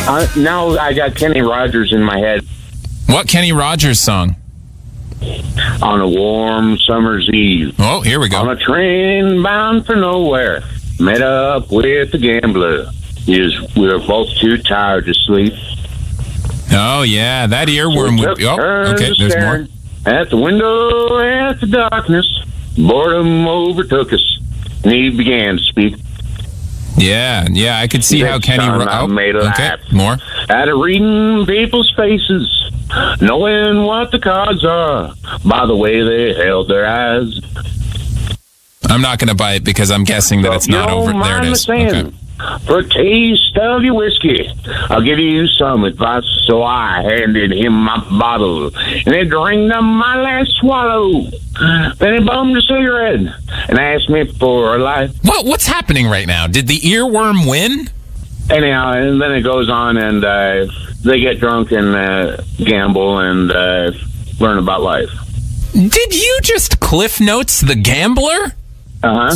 Now I got Kenny Rogers in my head. What Kenny Rogers song? On a warm summer's eve. Oh, here we go. On a train bound for nowhere. Met up with the gambler. We were both too tired to sleep. Oh, yeah. That earworm would... Oh, okay. There's more. At the window, at the darkness, boredom overtook us, and he began to speak. Yeah, I could see how Kenny... made a okay, laugh. more. At a reading people's faces, knowing what the cards are by the way they held their eyes. I'm not going to buy it because I'm guessing that it's not over. There it is. Okay. For a taste of your whiskey, I'll give you some advice. So I handed him my bottle, and he drank up my last swallow. Then he bummed a cigarette and asked me for a light. What's happening right now? Did the earworm win? Anyhow, and then it goes on, and they get drunk and gamble and learn about life. Did you just Cliff Notes The Gambler? Uh-huh.